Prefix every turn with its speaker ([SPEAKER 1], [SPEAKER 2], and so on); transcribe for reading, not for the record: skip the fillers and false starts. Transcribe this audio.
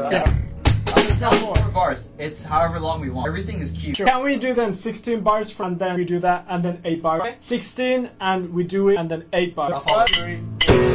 [SPEAKER 1] Yeah.
[SPEAKER 2] It's not 4 bars. It's however long we want. Everything is cute.
[SPEAKER 1] Sure. Can we do then 16 bars and then we do that and then 8 bars? Okay. 16 and we do it and then 8 bars.
[SPEAKER 2] I'll follow.